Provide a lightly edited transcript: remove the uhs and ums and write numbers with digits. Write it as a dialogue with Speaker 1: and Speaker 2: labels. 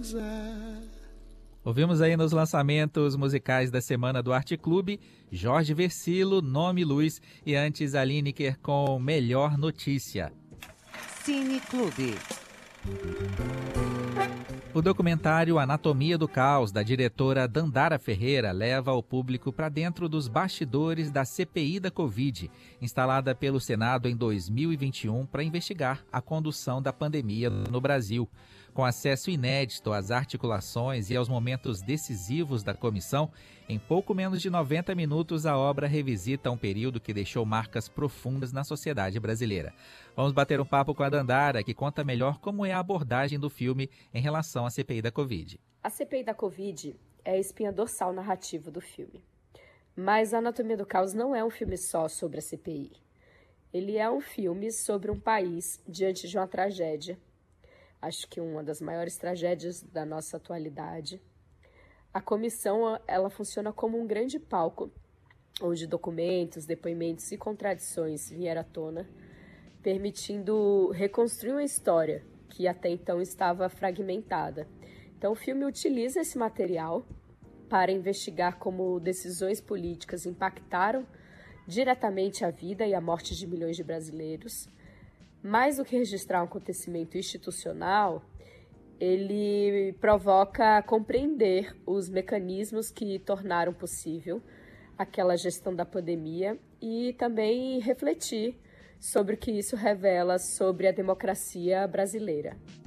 Speaker 1: quiser.
Speaker 2: Ouvimos aí nos lançamentos musicais da semana do Arte Clube, Jorge Versilo, Nome Luz, e antes a Lineker com Melhor Notícia.
Speaker 3: Cine Clube.
Speaker 2: O documentário Anatomia do Caos, da diretora Dandara Ferreira, leva o público para dentro dos bastidores da CPI da Covid, instalada pelo Senado em 2021 para investigar a condução da pandemia no Brasil. Com acesso inédito às articulações e aos momentos decisivos da comissão, em pouco menos de 90 minutos a obra revisita um período que deixou marcas profundas na sociedade brasileira. Vamos bater um papo com a Dandara, que conta melhor como é a abordagem do filme em relação à CPI da Covid.
Speaker 4: A CPI da Covid é a espinha dorsal narrativa do filme. Mas a Anatomia do Caos não é um filme só sobre a CPI. Ele é um filme sobre um país diante de uma tragédia. Acho que uma das maiores tragédias da nossa atualidade. A comissão, ela funciona como um grande palco, onde documentos, depoimentos e contradições vieram à tona, permitindo reconstruir uma história que até então estava fragmentada. Então o filme utiliza esse material para investigar como decisões políticas impactaram diretamente a vida e a morte de milhões de brasileiros. Mais do que registrar um acontecimento institucional, ele provoca compreender os mecanismos que tornaram possível aquela gestão da pandemia e também refletir sobre o que isso revela sobre a democracia brasileira.